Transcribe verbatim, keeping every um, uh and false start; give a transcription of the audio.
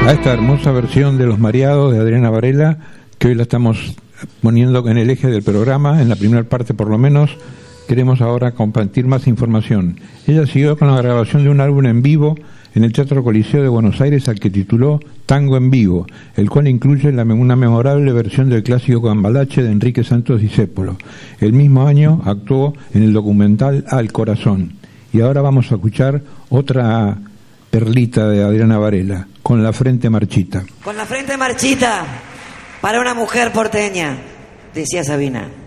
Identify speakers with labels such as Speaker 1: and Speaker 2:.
Speaker 1: A esta hermosa versión de Los Mareados de Adriana Varela, que hoy la estamos poniendo en el eje del programa, en la primera parte por lo menos. Queremos ahora compartir más información. Ella siguió con la grabación de un álbum en vivo en el Teatro Coliseo de Buenos Aires, al que tituló Tango en Vivo, el cual incluye la, una memorable versión del clásico Cambalache de Enrique Santos Discépolo. El mismo año actuó en el documental Al Corazón. Y ahora vamos a escuchar otra perlita de Adriana Varela, Con la frente marchita.
Speaker 2: Con la frente marchita, para una mujer porteña, decía Sabina.